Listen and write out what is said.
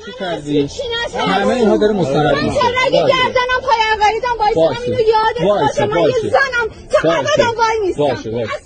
چی کردی؟ همه اینها داره مستند میشه. من اگه گردنم پای عقاریدم وایسم اینو یادت باشه من یه زنم تا ابدم وای نیستم.